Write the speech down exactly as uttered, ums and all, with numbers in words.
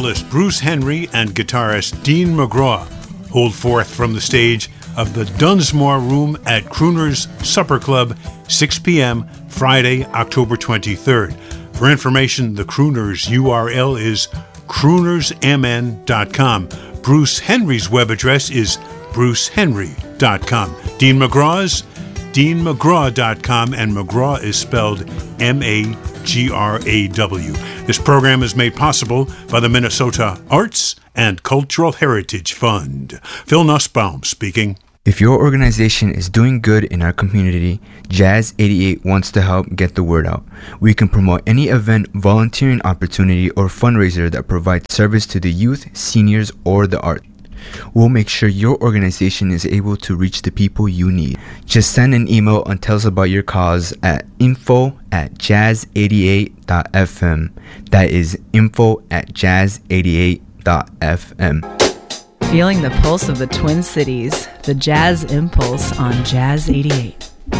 vocalist Bruce Henry and guitarist Dean McGraw hold forth from the stage of the Dunsmore Room at Crooner's Supper Club, six p.m., Friday, October twenty-third. For information, the Crooners U R L is crooners m n dot com. Bruce Henry's web address is bruce henry dot com. Dean McGraw's dean mcgraw dot com, and McGraw is spelled M A G R A W. This program is made possible by the Minnesota Arts and Cultural Heritage Fund. Phil Nussbaum speaking. If your organization is doing good in our community, Jazz eighty-eight wants to help get the word out. We can promote any event, volunteering opportunity, or fundraiser that provides service to the youth, seniors, or the arts. We'll make sure your organization is able to reach the people you need. Just send an email and tell us about your cause at info at jazz eighty-eight dot f m. That is info at jazz eighty-eight dot f m. Feeling the pulse of the Twin Cities, the Jazz Impulse on Jazz eighty-eight.